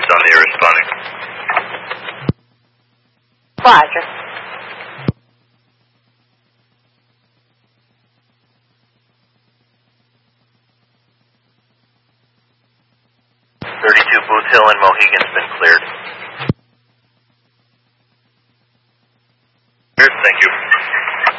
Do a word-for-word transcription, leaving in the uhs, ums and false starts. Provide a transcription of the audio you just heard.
on the air responding. Roger. thirty-two Booth Hill and Mohegan's been cleared.